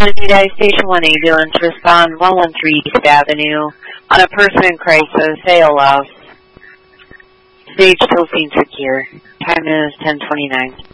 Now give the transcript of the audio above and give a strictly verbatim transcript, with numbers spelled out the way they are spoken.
United Station one ambulance, respond one one three East Avenue on a person in crisis, A L S. Stage still seems secure. Time is ten twenty-nine.